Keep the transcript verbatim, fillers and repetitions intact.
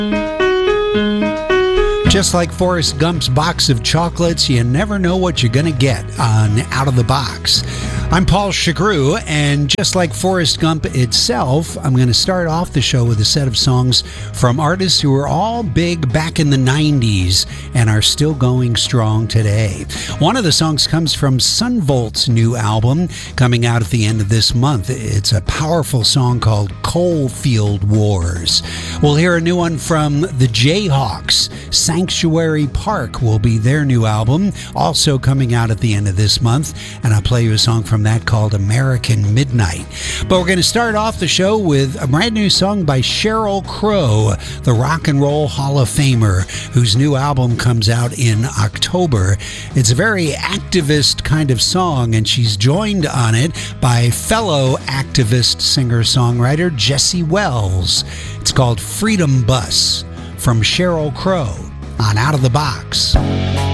Just like Forrest Gump's box of chocolates, you never know what you're going to get on Out of the Box. I'm Paul Chagru, and just like Forrest Gump itself, I'm going to start off the show with a set of songs from artists who were all big back in the nineties and are still going strong today. One of the songs comes from Son Volt's new album coming out at the end of this month. It's a powerful song called Coalfield Wars. We'll hear a new one from the Jayhawks. Sanctuary Park will be their new album, also coming out at the end of this month, and I'll play you a song from that called American Midnight. But we're going to start off the show with a brand new song by Sheryl Crow, the Rock and Roll Hall of Famer, whose new album comes out in October. It's a very activist kind of song, and she's joined on it by fellow activist singer-songwriter Jesse Wells. It's called Freedom Bus from Sheryl Crow on Out of the Box.